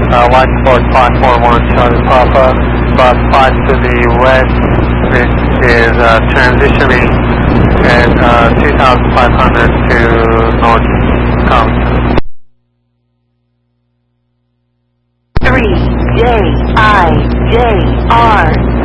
White Sport 541 Charlie Papa, bus 5 to the west, which is transitioning at 2,500 to north count. 3JIJR